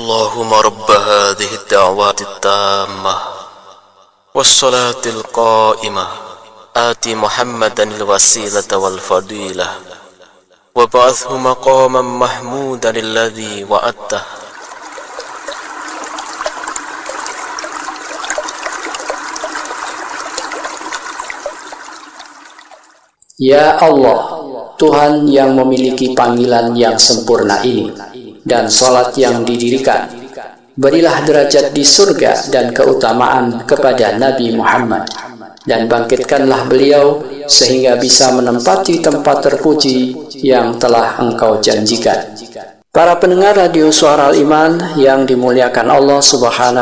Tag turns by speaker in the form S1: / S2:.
S1: اللهم رب هذه الدعوات التامة والصلاة القائمة آت محمدا الوسيلة والفضيلة وابعثه مقاما محمودا الذي وعدته.
S2: Ya Allah, Tuhan yang memiliki panggilan yang sempurna ini dan salat yang didirikan, berilah derajat di surga dan keutamaan kepada Nabi Muhammad, dan bangkitkanlah beliau sehingga bisa menempati tempat terpuji yang telah Engkau janjikan. Para pendengar radio Suara Al-Iman yang dimuliakan Allah Subhanahu